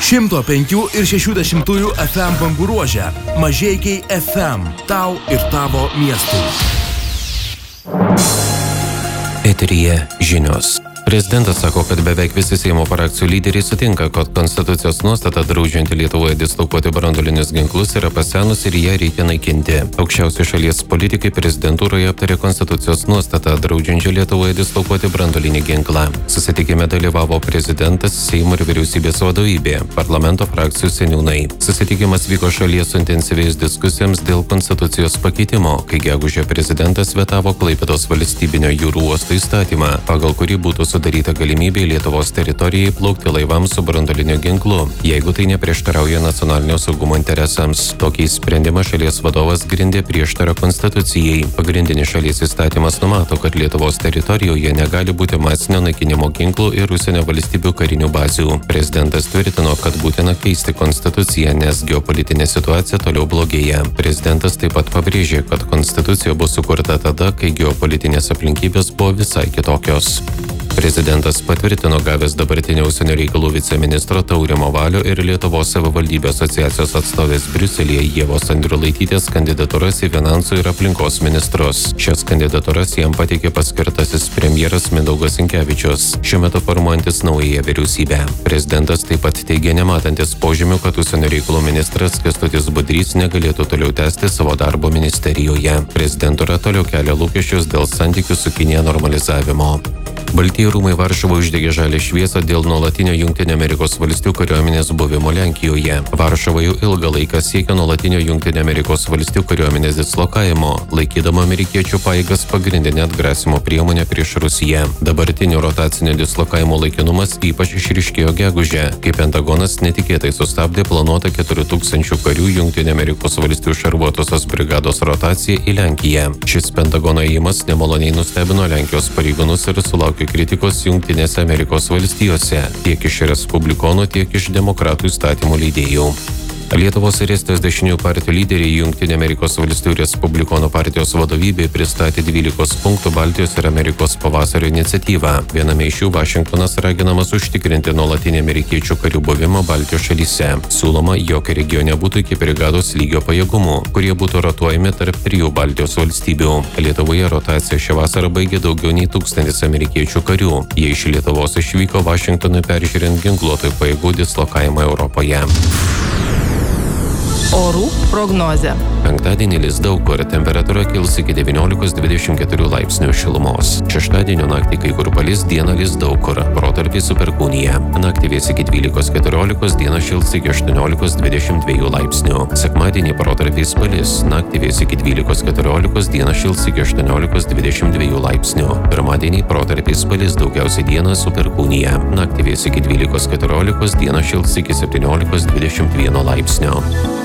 105,6 FM bangų ruože. Mažeikiai FM. Tau ir tavo miestui. Eteryje žinios. Prezidentas sako, kad beveik visi Seimo frakcijų lyderiai sutinka, kad Konstitucijos nuostata draudžianti Lietuvoje dislokuoti branduolinius ginklus yra pasenusi ir ją reikia naikinti. Aukščiausi šalies politikai prezidentūroje aptarė Konstitucijos nuostatą draudžiančią Lietuvoje dislokuoti branduolinį ginklą. Susitikime dalyvavo prezidentas, Seimo ir vyriausybės vadovybė, parlamento frakcijų seniūnai. Susitikimas vyko šalyje suintensyvėjus diskusijoms dėl Konstitucijos pakeitimo, kai gegužę prezidentas vetavo Klaipėdos valstybinio jūrų uosto įstatymą, pagal kurį būtų sudaryta galimybė Lietuvos teritorijai plaukti laivams su branduoliniu ginklu, jeigu tai neprieštarauja nacionalinio saugumo interesams. Tokį sprendimą šalies vadovas grindė prieštarą Konstitucijai. Pagrindinis šalies įstatymas numato, kad Lietuvos teritorijoje negali būti masinio naikinimo ginklų ir užsienio valstybių karinių bazių. Prezidentas tvirtino, kad būtina keisti Konstituciją, nes geopolitinė situacija toliau blogėja. Prezidentas taip pat pabrėžė, kad Konstitucija bus sukurta tada, kai geopolitinės aplinkybės buvo visai kitokios. Prezidentas patvirtino gavęs dabartinio užsienio reikalų viceministro Taurimo Valio ir Lietuvos savivaldybių asociacijos atstovės Briuselyje Ievos Andriulaitytės kandidatūras į finansų ir aplinkos ministrus. Šias kandidatūras jam pateikė paskirtasis premjeras Mindaugas Sinkevičius, šiuo metu formuojantis naująją vyriausybę. Prezidentas taip pat teigė nematantis požymių, kad užsienio reikalų ministras Kęstutis Budrys negalėtų toliau tęsti savo darbo ministerijoje. Prezidentūra toliau kelia lūkesčius dėl santykių su Kinija normalizavimo. Baltieji rūmai Varšuvoje uždegė žalią šviesą dėl nuolatinio Jungtinių Amerikos valstijų kariuomenės buvimo Lenkijoje. Varšuva jau ilgą laiką siekia nuolatinio Jungtinių Amerikos valstijų kariuomenės dislokavimo, laikydama amerikiečių pajėgas pagrindinę atgrasimo priemonę prieš Rusiją. Dabartinio rotacinio dislokavimo laikinumas ypač išryškėjo gegužę, kai Pentagonas netikėtai sustabdė planuotą 4000 karių Jungtinių Amerikos valstijų šarvuotosios brigados rotaciją į Lenkiją. Šis Pentagono ėjimas nemaloniai nustebino Lenkijos pareigūnus ir sulaukė kritikos Jungtinėse Amerikos valstijose, tiek iš respublikonų, tiek iš demokratų įstatymų leidėjų. Lietuvos ir Estijos dešiniųjų partijų lyderiai Jungtinių Amerikos valstijų respublikonų partijos vadovybė pristatė 12 punktų Baltijos ir Amerikos pavasario iniciatyvą. Viename iš jų Vašingtonas raginamas užtikrinti nuolatinį amerikiečių karių buvimą Baltijos šalyse. Siūloma, jog regione būtų iki brigados lygio pajėgumų, kurie būtų rotuojami tarp 3 Baltijos valstybių. Lietuvoje rotaciją šią vasarą baigė daugiau nei 1000 amerikiečių karių. Jie iš Lietuvos išvyko Vašingtonui peržiūrint ginkluotojų pajėgų dislokavimą Europoje. Orų prognozė. Penktadienį lis daug kur, temperatūra kils iki 19-24 laipsnių šilumos. Šeštadienio naktį kai kur palis, dieną lis daug kur, protarpiais su perkūnija. Naktį vės iki 12-14, dieną šils iki 18-22 laipsnių. Sekmadienį protarpiais palis, naktį vės iki 12-14, dieną šils iki 18-22 laipsnių. Pirmadienį protarpiais palis, daugiausiai dieną su perkūnija. Naktį vės iki 12-14, dieną šils iki 17-21 laipsnių.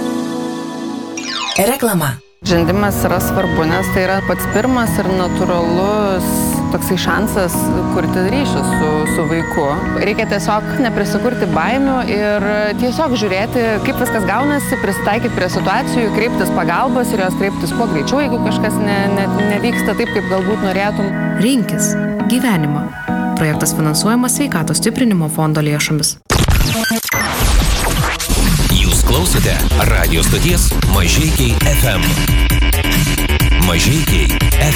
Reklama. Žindimas yra svarbu, nes tai yra pats pirmas ir natūralus toksai šansas kurti ryšį su vaiku. Reikia tiesiog neprisikurti baimių ir tiesiog žiūrėti, kaip viskas gaunasi, prisitaikyti prie situacijų, kreiptis pagalbos ir jos kreiptis kuo greičiau, jeigu kažkas nevyksta taip, kaip galbūt norėtum. Rinkis gyvenimą. Projektas finansuojamas Sveikatos stiprinimo fondo lėšomis. Klausote radio stoties Mažeikiai FM. Mažeikiai FM.